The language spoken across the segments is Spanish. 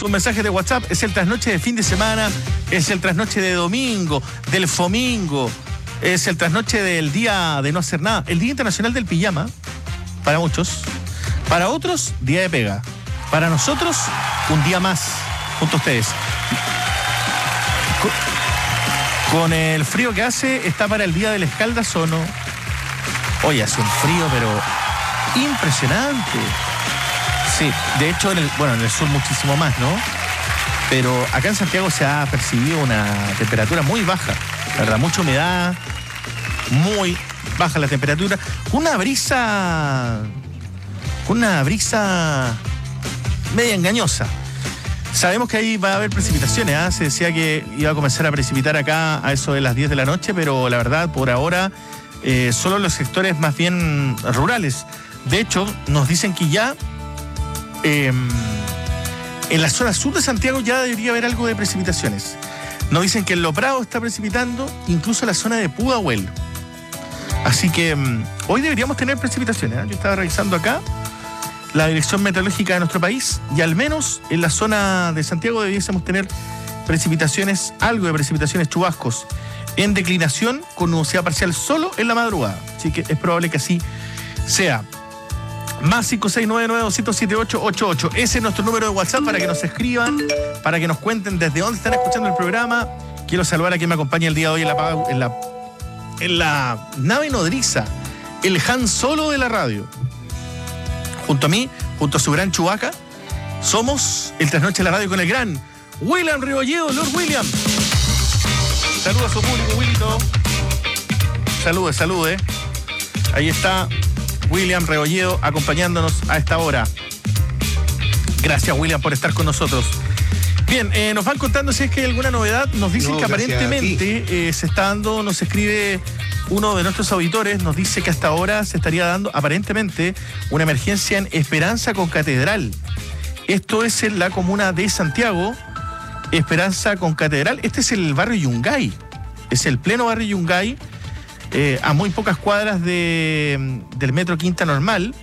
sus mensajes de WhatsApp. Es el trasnoche de fin de semana, es el trasnoche de domingo, del fomingo, es el trasnoche del día de no hacer nada. El Día Internacional del Pijama, para muchos. Para otros, día de pega. Para nosotros, un día más, junto a ustedes. Con el frío que hace, está para el día del escaldazono. Oye, hace un frío, pero impresionante. Sí, de hecho, en el sur muchísimo más, ¿no? Pero acá en Santiago se ha percibido una temperatura muy baja, la verdad, mucha humedad, muy baja la temperatura, una brisa media engañosa. Sabemos que ahí va a haber precipitaciones, ¿eh? Se decía que iba a comenzar a precipitar acá a eso de las 10 de la noche, pero la verdad, por ahora, solo los sectores más bien rurales. De hecho, nos dicen que ya en la zona sur de Santiago ya debería haber algo de precipitaciones. Nos dicen que en Lo Prado está precipitando, incluso la zona de Pudahuel. Así que hoy deberíamos tener precipitaciones, ¿eh? Yo estaba revisando acá la dirección meteorológica de nuestro país y al menos en la zona de Santiago debiésemos tener precipitaciones, algo de precipitaciones, chubascos en declinación con nubosidad parcial solo en la madrugada. Así que es probable que así sea. Más 569-9207-888. Ese es nuestro número de WhatsApp para que nos escriban, para que nos cuenten desde dónde están escuchando el programa. Quiero saludar a quien me acompaña el día de hoy en la nave nodriza, el Han Solo de la radio. Junto a mí, junto a su gran Chewbacca, somos el Trasnoche de la Radio con el gran William Rebolledo, Lord William. Saludos a su público, Willito. Salude. Ahí está William Rebolledo acompañándonos a esta hora. Gracias, William, por estar con nosotros. Bien, nos van contando si es que hay alguna novedad. Nos dicen que aparentemente se está dando, nos escribe uno de nuestros auditores, nos dice que hasta ahora se estaría dando aparentemente una emergencia en Esperanza con Catedral. Esto es en la comuna de Santiago, Esperanza con Catedral. Este es el barrio Yungay, es el pleno barrio Yungay, a muy pocas cuadras del metro Quinta Normal.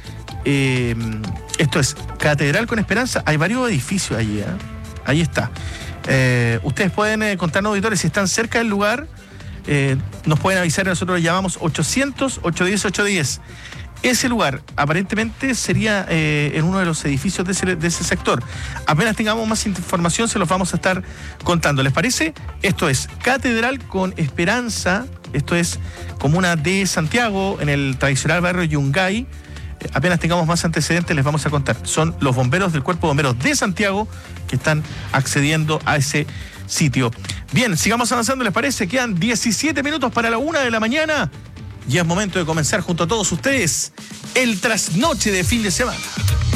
Esto es Catedral con Esperanza. Hay varios edificios allí, ¿eh? Ahí está. Ustedes pueden contarnos, auditores, si están cerca del lugar, nos pueden avisar y nosotros llamamos 800-810-810. Ese lugar aparentemente sería en uno de los edificios de ese sector. Apenas tengamos más información se los vamos a estar contando. ¿Les parece? Esto es Catedral con Esperanza. Esto es comuna de Santiago, en el tradicional barrio Yungay. Apenas tengamos más antecedentes les vamos a contar. Son los bomberos del Cuerpo de Bomberos de Santiago que están accediendo a ese sitio. Bien, sigamos avanzando, ¿les parece? Quedan 17 minutos para la 1 de la mañana. Y es momento de comenzar junto a todos ustedes el trasnoche de fin de semana.